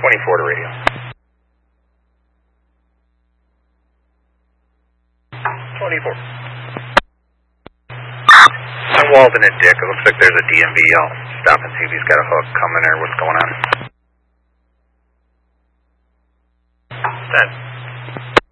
24 to radio. 24. I'm Walden and Dick. It looks like there's a DMV. I'll stop and see if he's got a hook coming or what's going on. 10.